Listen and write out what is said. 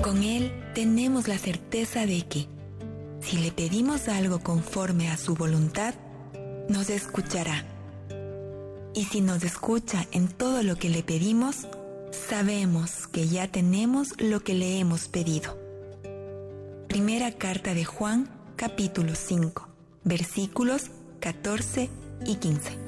Con Él tenemos la certeza de que, si le pedimos algo conforme a su voluntad, nos escuchará. Y si nos escucha en todo lo que le pedimos, sabemos que ya tenemos lo que le hemos pedido. Primera carta de Juan, capítulo 5, versículos 14 y 15.